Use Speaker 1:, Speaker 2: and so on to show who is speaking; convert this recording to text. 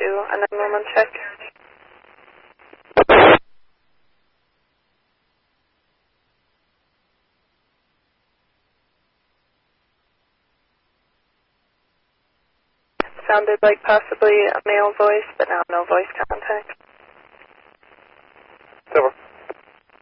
Speaker 1: do a 911 check. Sounded like possibly a male voice, but now no voice contact.